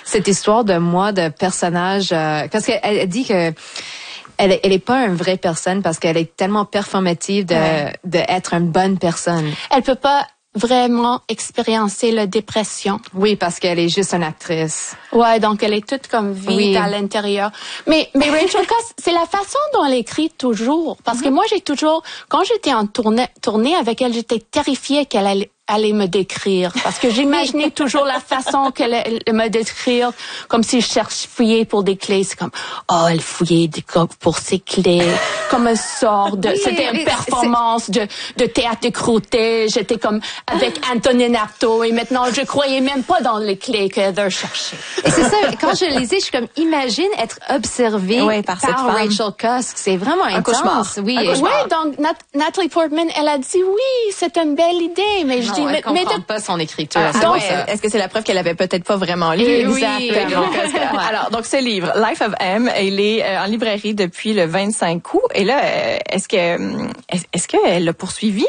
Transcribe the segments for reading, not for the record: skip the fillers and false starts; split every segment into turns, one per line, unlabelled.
cette histoire de personnage, parce qu'elle dit que elle est pas une vraie personne parce qu'elle est tellement performative de être une bonne personne.
Elle peut pas vraiment expériencer la dépression.
Oui, parce qu'elle est juste une actrice.
Ouais, donc elle est toute comme vide à l'intérieur. Mais Rachel Cusk, c'est la façon dont elle écrit toujours. Parce que moi, quand j'étais en tournée avec elle, j'étais terrifiée qu'elle allait me décrire. Parce que j'imaginais toujours la façon qu'elle allait me décrire, comme si je fouillais pour des clés. C'est comme, elle fouillait pour ses clés, comme un sort de, c'était une performance de théâtre de Croûté. J'étais comme avec Antonin Artaud et maintenant je croyais même pas dans les clés qu'elle cherchait.
Et c'est ça, quand je lisais, je suis comme, imagine être observée par Rachel Cusk. C'est vraiment intense.
Cauchemar.
Oui, donc Natalie Portman, elle a dit oui, c'est une belle idée, mais je dis,
elle comprend pas son écriture.
Donc, est-ce que c'est la preuve qu'elle avait peut-être pas vraiment lu?
Exactement.
Alors, donc, ce livre, Life of M, il est en librairie depuis le 25 août. Et là, est-ce qu'elle l'a poursuivi?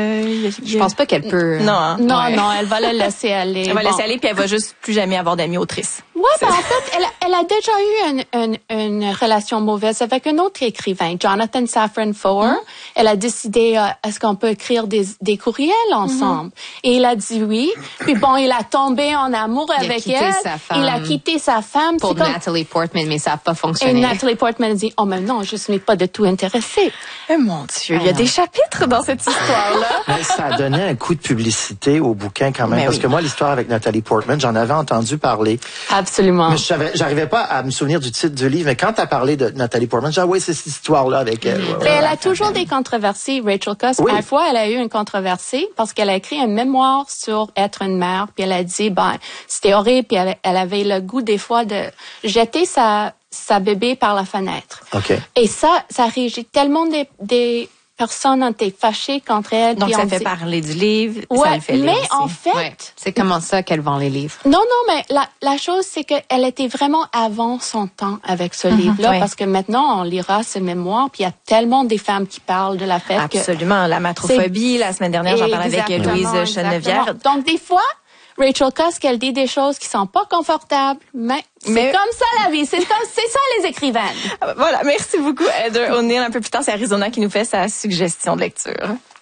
Je pense pas qu'elle peut.
Non, elle va la laisser aller.
Elle va laisser aller, puis elle va juste plus jamais avoir d'amis autrices.
Ouais, en fait, elle a déjà eu une relation mauvaise avec un autre écrivain, Jonathan Safran Foer. Elle a décidé, est-ce qu'on peut écrire des courriels ensemble? Et il a dit oui. Puis bon, il a tombé en amour avec elle. Il a quitté sa femme.
Pour Natalie Portman, mais ça n'a pas fonctionné.
Et Natalie Portman a dit, mais non, je ne suis pas du tout intéressée.
Mon Dieu, il y a des chapitres dans cette histoire-là.
Mais ça a donné un coup de publicité au bouquin quand même. Parce que moi, l'histoire avec Natalie Portman, j'en avais entendu parler.
Absolument.
Mais j'arrivais pas à me souvenir du titre du livre. Mais quand tu as parlé de Natalie Portman, j'ai dit, oui, c'est cette histoire-là avec elle.
Elle a toujours des controversies, Rachel Cusk. Une fois, elle a eu une controversie parce qu'elle a écrit un mémoire sur être une mère. Puis elle a dit, c'était horrible. Puis elle avait le goût des fois de jeter sa bébé par la fenêtre.
Okay.
Et ça régit tellement des personnes ont été fâchées contre elle.
Donc, ça fait parler du livre.
Ouais,
ça le fait lire
mais
aussi.
en fait...
C'est comment ça qu'elle vend les livres?
Non, mais la chose, c'est qu'elle était vraiment avant son temps avec ce livre-là, parce que maintenant, on lira ses mémoires, puis il y a tellement des femmes qui parlent de la fête.
Absolument. La matrophobie, la semaine dernière, j'en parlais avec Louise Chenevière.
Donc, des fois... Rachel Cusk, elle dit des choses qui sont pas confortables, mais c'est comme ça la vie, c'est ça les écrivaines.
Voilà, merci beaucoup Heather O'Neill. Un peu plus tard, c'est Arizona qui nous fait sa suggestion de lecture.